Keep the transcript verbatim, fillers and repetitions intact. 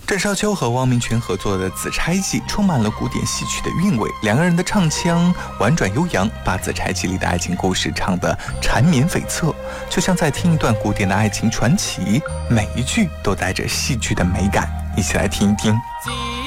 郑少秋和汪明荃合作的《紫钗记》充满了古典戏曲的韵味，两个人的唱腔婉转悠扬，把《紫钗记》里的爱情故事唱得缠绵悱恻，就像在听一段古典的爱情传奇，每一句都带着戏剧的美感。一起来听一听。